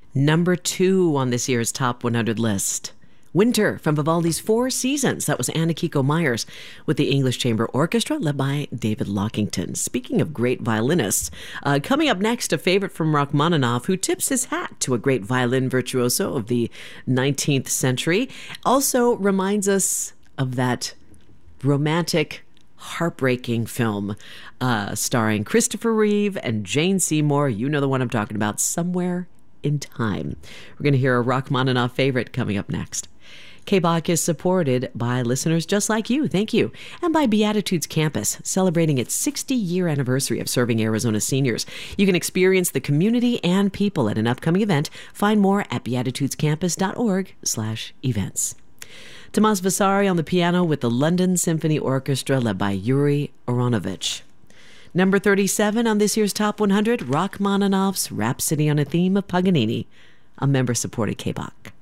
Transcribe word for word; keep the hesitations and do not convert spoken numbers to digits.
Number two on this year's Top one hundred list. Winter from Vivaldi's Four Seasons. That was Anna Kiko Myers with the English Chamber Orchestra led by David Lockington. Speaking of great violinists, uh, coming up next, a favorite from Rachmaninoff who tips his hat to a great violin virtuoso of the nineteenth century. Also reminds us of that romantic, heartbreaking film uh, starring Christopher Reeve and Jane Seymour. You know the one I'm talking about, Somewhere in Time. We're going to hear a Rachmaninoff favorite coming up next. K B O C is supported by listeners just like you. Thank you. And by Beatitudes Campus, celebrating its sixty-year anniversary of serving Arizona seniors. You can experience the community and people at an upcoming event. Find more at beatitudescampus.org slash events. Tomas Vasari on the piano with the London Symphony Orchestra led by Yuri Aronovich. Number thirty-seven on this year's Top one hundred, Rachmaninoff's Rhapsody on a Theme of Paganini, a member-supported K B O C.